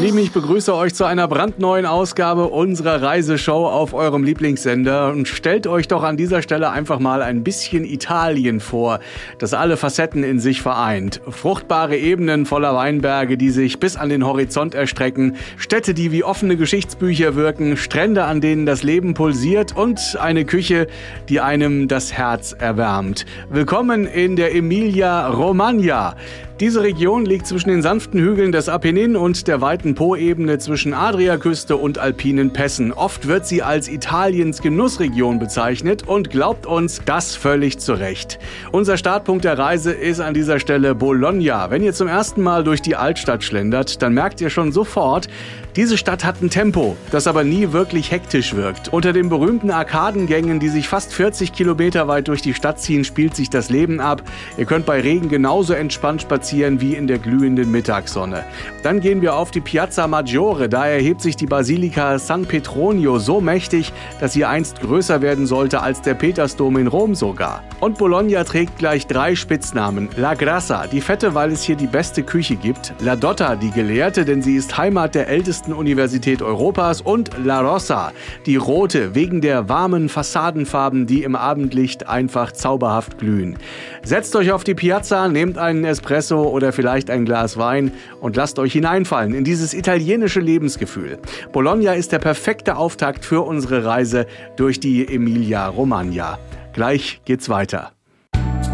Ihr Lieben, ich begrüße euch zu einer brandneuen Ausgabe unserer Reiseshow auf eurem Lieblingssender und stellt euch doch an dieser Stelle einfach mal ein bisschen Italien vor, das alle Facetten in sich vereint. Fruchtbare Ebenen voller Weinberge, die sich bis an den Horizont erstrecken, Städte, die wie offene Geschichtsbücher wirken, Strände, an denen das Leben pulsiert und eine Küche, die einem das Herz erwärmt. Willkommen in der Emilia-Romagna. Diese Region liegt zwischen den sanften Hügeln des Apennin und der weiten Poebene zwischen Adriaküste und alpinen Pässen. Oft wird sie als Italiens Genussregion bezeichnet und glaubt uns, das völlig zu Recht. Unser Startpunkt der Reise ist an dieser Stelle Bologna. Wenn ihr zum ersten Mal durch die Altstadt schlendert, dann merkt ihr schon sofort, diese Stadt hat ein Tempo, das aber nie wirklich hektisch wirkt. Unter den berühmten Arkadengängen, die sich fast 40 Kilometer weit durch die Stadt ziehen, spielt sich das Leben ab. Ihr könnt bei Regen genauso entspannt spazieren wie in der glühenden Mittagssonne. Dann gehen wir auf die Piazza Maggiore. Da erhebt sich die Basilika San Petronio so mächtig, dass sie einst größer werden sollte als der Petersdom in Rom sogar. Und Bologna trägt gleich 3 Spitznamen. La Grassa, die Fette, weil es hier die beste Küche gibt. La Dotta, die Gelehrte, denn sie ist Heimat der ältesten Universität Europas, und La Rossa, die Rote, wegen der warmen Fassadenfarben, die im Abendlicht einfach zauberhaft glühen. Setzt euch auf die Piazza, nehmt einen Espresso oder vielleicht ein Glas Wein und lasst euch hineinfallen in dieses italienische Lebensgefühl. Bologna ist der perfekte Auftakt für unsere Reise durch die Emilia-Romagna. Gleich geht's weiter.